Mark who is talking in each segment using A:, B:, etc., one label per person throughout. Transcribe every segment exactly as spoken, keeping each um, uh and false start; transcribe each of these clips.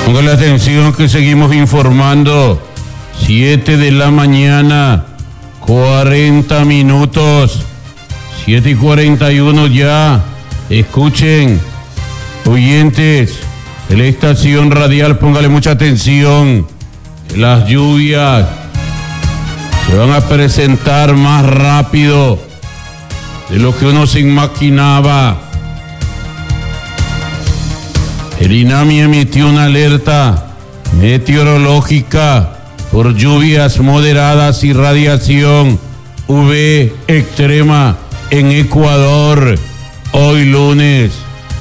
A: Pongan atención que seguimos informando. siete de la mañana, cuarenta minutos. siete y cuarenta y uno ya. Escuchen, oyentes de la estación radial, póngale mucha atención. Las lluvias se van a presentar más rápido de lo que uno se imaginaba. El INAMI emitió una alerta meteorológica por lluvias moderadas y radiación U V extrema en Ecuador hoy lunes.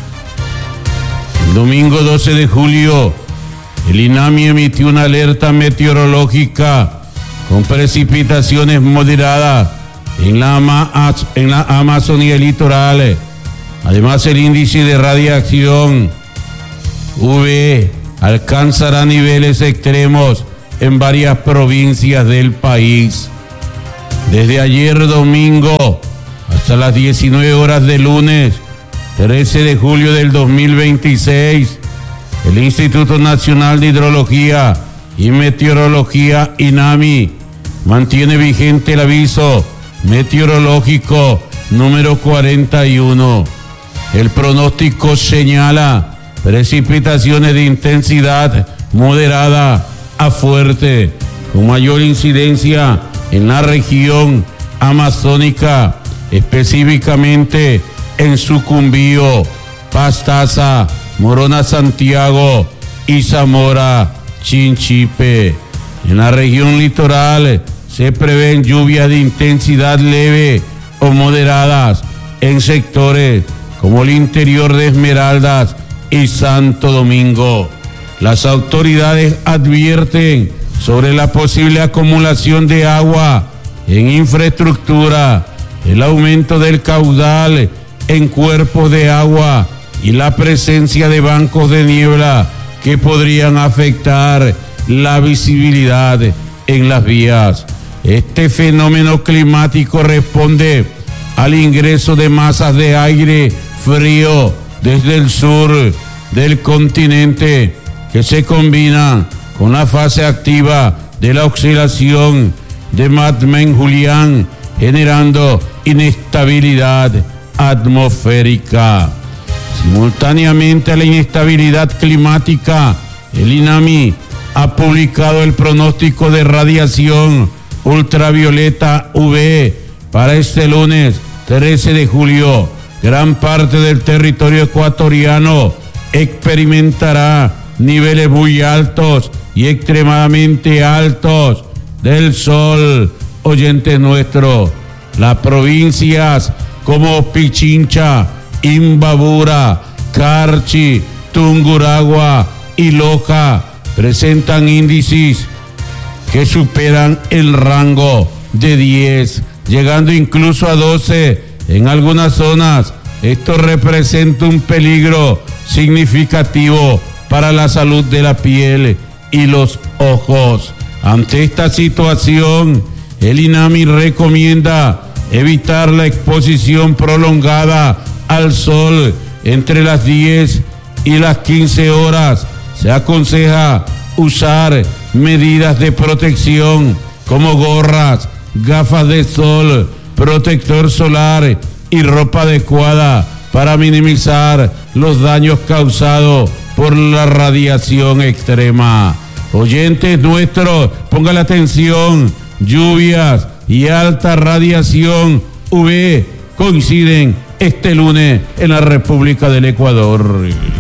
A: El domingo doce de julio, el INAMI emitió una alerta meteorológica con precipitaciones moderadas en la, Ama- en la Amazonía litoral. Además, el índice de radiación U V alcanzará niveles extremos en varias provincias del país. Desde ayer domingo hasta las diecinueve horas de lunes, trece de julio del dos mil veintiséis, el Instituto Nacional de Hidrología y Meteorología INAMI mantiene vigente el aviso meteorológico número cuarenta y uno. El pronóstico señala precipitaciones de intensidad moderada a fuerte, con mayor incidencia en la región amazónica, específicamente en Sucumbío, Pastaza, Morona Santiago y Zamora Chinchipe. En la región litoral se prevén lluvias de intensidad leve o moderadas en sectores como el interior de Esmeraldas y Santo Domingo. Las autoridades advierten sobre la posible acumulación de agua en infraestructura, el aumento del caudal en cuerpos de agua y la presencia de bancos de niebla que podrían afectar la visibilidad en las vías. Este fenómeno climático responde al ingreso de masas de aire frío desde el sur del continente, que se combina con la fase activa de la oscilación de Madmen Julián, generando inestabilidad atmosférica. Simultáneamente a la inestabilidad climática, el INAMI ha publicado el pronóstico de radiación ultravioleta U V para este lunes trece de julio. Gran parte del territorio ecuatoriano experimentará niveles muy altos y extremadamente altos del sol. Oyentes nuestros, las provincias como Pichincha, Imbabura, Carchi, Tungurahua y Loja presentan índices que superan el rango de diez, llegando incluso a doce en algunas zonas. Esto representa un peligro significativo para la salud de la piel y los ojos. Ante esta situación, el INAMI recomienda evitar la exposición prolongada al sol entre las diez y las quince horas. Se aconseja usar medidas de protección como gorras, gafas de sol, protector solar y ropa adecuada para minimizar los daños causados por la radiación extrema. Oyentes nuestros, pongan la atención, lluvias y alta radiación U V coinciden este lunes en la República del Ecuador.